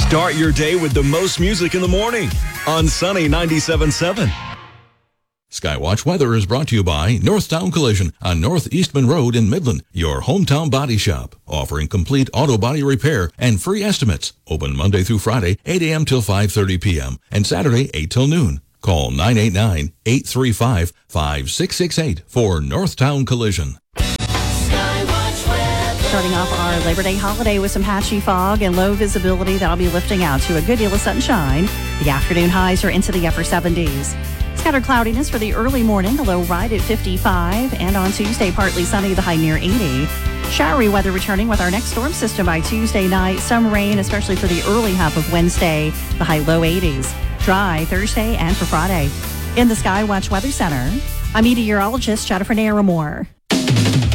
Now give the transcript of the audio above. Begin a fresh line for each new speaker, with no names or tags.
Start your day with the most music in the morning on Sunny 97.7.
Skywatch weather is brought to you by Northtown Collision on North Eastman Road in Midland, your hometown body shop, offering complete auto body repair and free estimates. Open Monday through Friday, 8 a.m. till 5:30 p.m. and Saturday, 8 till noon. Call 989-835-5668 for Northtown Collision.
Starting off our Labor Day holiday with some patchy fog and low visibility that'll be lifting out to a good deal of sunshine. The afternoon highs are into the upper 70s. Scattered cloudiness for the early morning, the low right at 55. And on Tuesday, partly sunny, the high near 80. Showery weather returning with our next storm system by Tuesday night. Some rain, especially for the early half of Wednesday, the high low 80s. Dry Thursday and for Friday. In the Skywatch Weather Center, I'm meteorologist Jennifer Naramore.